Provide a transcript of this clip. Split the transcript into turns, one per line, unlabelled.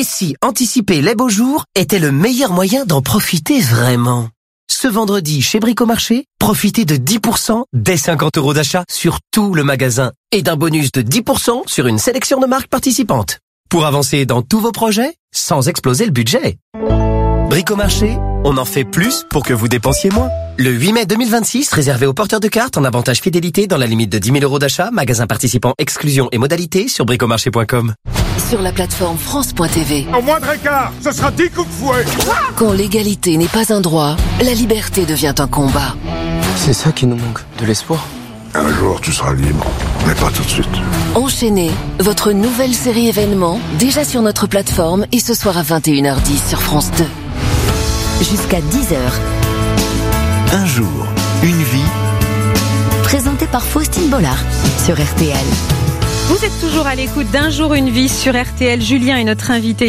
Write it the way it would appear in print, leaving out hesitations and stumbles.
si anticiper les beaux jours était le meilleur moyen d'en profiter vraiment. Ce vendredi, chez Bricomarché, profitez de 10% dès 50 € d'achat sur tout le magasin et d'un bonus de 10% sur une sélection de marques participantes. Pour avancer dans tous vos projets, sans exploser le budget. Bricomarché, on en fait plus pour que vous dépensiez moins. Le 8 mai 2026, réservé aux porteurs de cartes en avantage fidélité dans la limite de 10 000 € d'achat, magasin participant, exclusion et modalités sur bricomarché.com.
Sur la plateforme France.tv.
Au moindre écart, ce sera 10 coups de fouet.
Quand l'égalité n'est pas un droit, la liberté devient un combat.
C'est ça qui nous manque, de l'espoir.
Un jour, tu seras libre, mais pas tout de suite.
Enchaînez, votre nouvelle série événement, déjà sur notre plateforme et ce soir à 21h10 sur France 2.
Jusqu'à 10h.
Un jour, une vie.
Présenté par Faustine Bollard sur RTL.
Vous êtes toujours à l'écoute d'Un jour une vie sur RTL. Julien est notre invité.